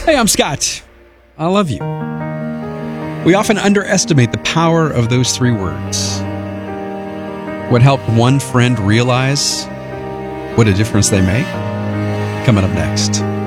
Hey, I'm Scott. I love you. We often underestimate the power of those three words. What helped one friend realize what a difference they make? Coming up next.